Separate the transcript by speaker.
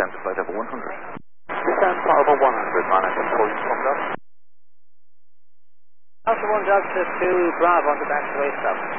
Speaker 1: descend to flight level 100.
Speaker 2: Descend flight level 100, manager, calling from that.
Speaker 3: Alpha 1 Delta 2 Bravo on the back to way stop.